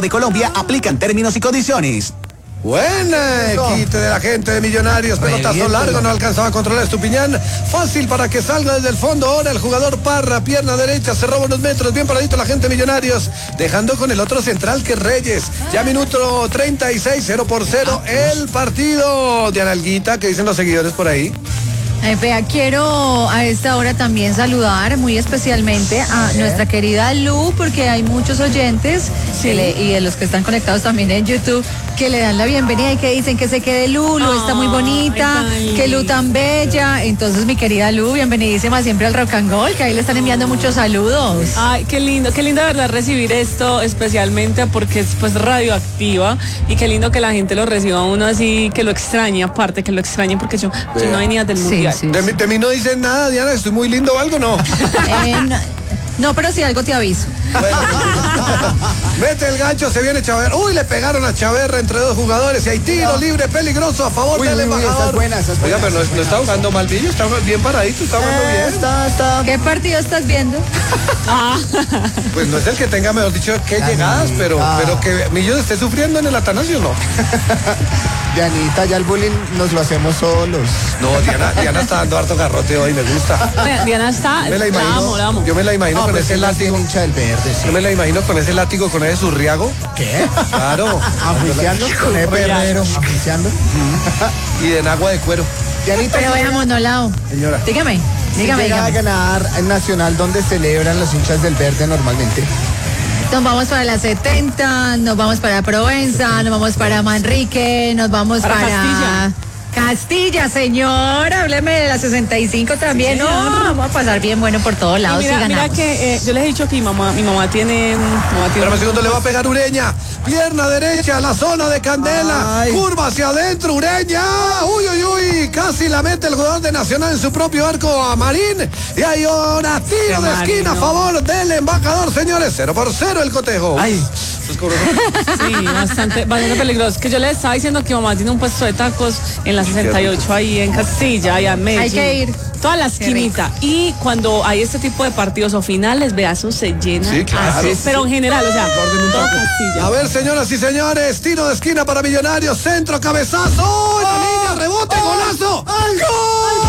de Colombia. Aplican términos y condiciones. Buena quite de la gente de Millonarios, pelotazo largo, no alcanzaba a controlar Estupiñán, fácil para que salga desde el fondo. Ahora el jugador Parra, pierna derecha, se roba unos metros, bien paradito la gente de Millonarios, dejando con el otro central que es Reyes. Ya minuto 36, 0-0 el partido. Diana Alguita, ¿qué dicen los seguidores por ahí? Vea, quiero a esta hora también saludar muy especialmente a nuestra querida Lu, porque hay muchos oyentes y de los que están conectados también en YouTube que le dan la bienvenida y que dicen que se quede Lu está muy bonita, que Lu tan bella. Entonces, mi querida Lu, bienvenidísima siempre al Rock and Roll, que ahí le están enviando muchos saludos. Ay, qué lindo de verdad recibir esto, especialmente porque es pues radioactiva, y qué lindo que la gente lo reciba a uno así, que lo extrañe, aparte que lo extrañe, porque yo no venía del mundial. Sí. De mí no dicen nada, Diana, estoy muy lindo o algo, ¿no? No, pero si algo te aviso. Bueno, mete el gancho, se viene Chaverra. Uy, le pegaron a Chaverra entre dos jugadores y hay tiro libre peligroso a favor del embajador. Buena. Oiga, pero no está jugando mal, Villo, está bien paradito, está jugando bien. Está. ¿Qué partido estás viendo? Pues no es el que tenga, mejor dicho, qué llegadas, pero que Millo esté sufriendo en el Atanasio, ¿no? Dianita, ya el bullying nos lo hacemos solos. No, Diana está dando harto garrote hoy, me gusta. Diana está, Me la imagino, la amo. yo me la imagino con ese látigo. Hincha del Verde, sí. Yo me la imagino con ese látigo, con ese zurriago. ¿Qué? Claro. Ajuiciando con el Perrero. Ajuiciando. Y de enagua de cuero. Dianita, Pero veamos, Nolao. Señora. Dígame. llega a ganar el Nacional, donde celebran los hinchas del Verde normalmente. Nos vamos para la 70, nos vamos para Provenza, nos vamos para Manrique, nos vamos para Castilla, señor. Hábleme de la 65 también. No, vamos a pasar bien bueno por todos lados. Mira que yo les he dicho que mi mamá tiene. Pero un segundo, le va a pegar Ureña. Pierna derecha, la zona de Candela. Ay. Curva hacia adentro, Ureña. Uy. Casi la mete el jugador de Nacional en su propio arco a Marín. Y hay una tiro de esquina a favor del embajador, señores. 0-0 el cotejo. Ay. Sí, bastante peligroso. Que yo les estaba diciendo que mi mamá tiene un puesto de tacos en la 68 ahí en Castilla, allá en Medellín. Hay que ir. Toda la esquinita. Y cuando hay este tipo de partidos o finales, vea, eso se llena. Sí, claro. Así, pero en general, o sea, todo Castilla. A ver, señoras y señores, tiro de esquina para Millonarios, centro, cabezazo. ¡Oh! La niña, rebote, golazo. ¡Gol!